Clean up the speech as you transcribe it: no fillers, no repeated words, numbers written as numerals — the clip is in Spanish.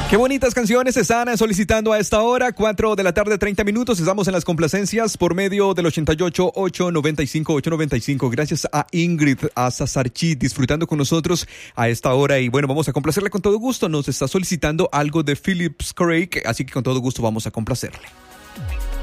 Qué bonitas canciones están solicitando a esta hora, 4 de la tarde, 30 minutos. Estamos en las complacencias por medio del 88-895-895. Gracias a Ingrid, a Sazarchi, disfrutando con nosotros a esta hora. Y bueno, vamos a complacerle con todo gusto. Nos está solicitando algo de Phillips Craig, así que con todo gusto vamos a complacerle.